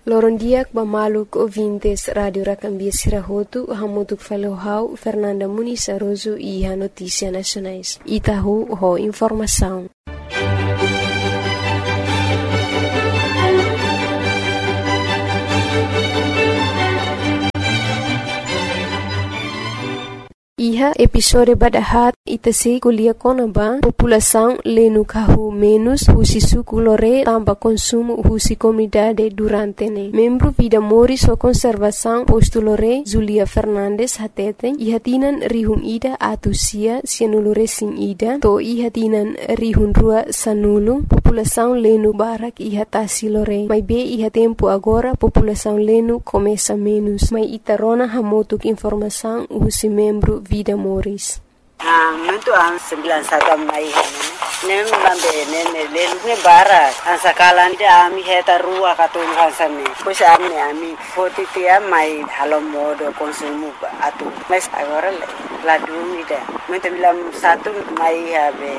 Loron diak bamaluk ouvintes Radio Racambia Sirahotu, hamutuk falohau Fernanda Muniz Aroso e a Notícia Nacionais. Itahu ho informação. Iha episode badahat itasi kuliah konaba população lenu kahu menos husi suku lore tamba consumo husi comunidade durante ne. Membro Vida Moris o conservação posto lore Zulia Fernandes hateten ihatinan rihum ida atusia sianulure sin ida to ihatinan rihun rua sanulu população lenu barak ihatasi lore. Mai be iha tempo agora população lenu começa menos. Mai itarona hamotuk informação husi membro Vida Moris. Muito an 91 mai nem lambe nem lelune bara an sakalan dia ami heta rua katun hansane pois ami fotitia mai halo modo consumo atu mas agora la dumida muito bilam satu mai habe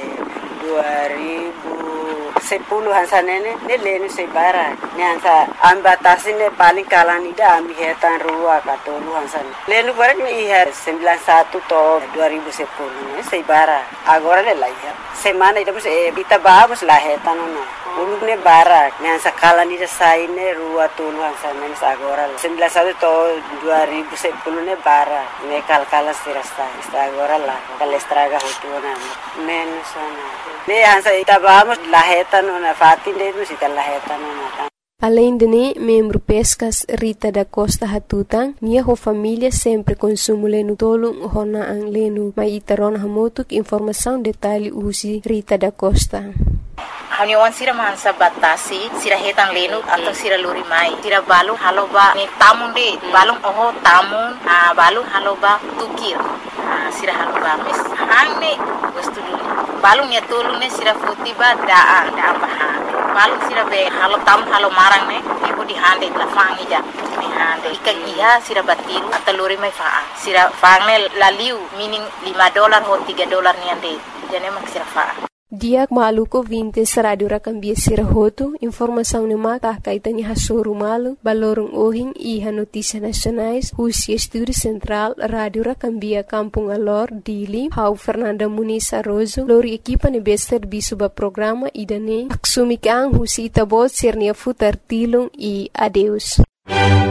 2010 hansanene ne lenu se bara ne hansa ambatasine paling kalan ida ami hetan rua katun hansane lenu bara ni ihar 91 to 2010 ne se bara agora le laia semana ida kita vamos la hetan no ulune bara ne hansa kalan ida saine rua tulu hansane agora 91 to 2010 ne bara ne kalkala sirasta agora la kalestraga hotuna menos ne hansa ita vamos la hetan no fatin de musita la hetan no. Além de ne, membro Pescas Rita da Costa Hatutang, minha família sempre consumo lenu tolong hona ang lenu. Mai itaron hamotuk informação detalhe usi Rita da Costa. Haniwan sira mansa batasi sira hetan lenu atau sira luri mai sira balu haloba ni tamun de balung oho tamun balu haloba tukir sira haloba mes hangne wastu dulu balung ya tolu ne sira futiba daa baha balung sira be halo tam halo marang ne ibu di hande la fangi ja ni hande ikan iha sira batiru atau luri mai faa sira fangne laliu meaning $5 ho $3 ni ande jane mak sira faa. Diak maluko 20 Radio Racambia Sirahotu, informação ne mata kaitani hasoru malu, balorong ohing iha Notícia Nacionais, Husi Estúdio Central, Radio Racambia Kampung Alor, Dili, hau Fernanda Muniz Aroso, lori equipa ne bester bisuba programa idane, aksumikang husi itabot sirnia futar tilung e adeus.